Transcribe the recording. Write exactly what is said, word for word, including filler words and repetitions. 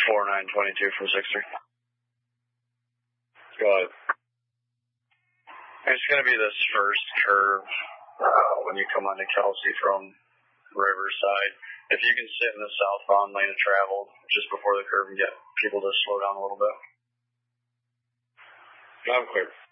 four nine twenty-two from six three. Go ahead. It's going to be this first curve uh, when you come onto Kelsey from Riverside. If you can sit in the southbound lane of travel just before the curve and get people to slow down a little bit. I'm clear.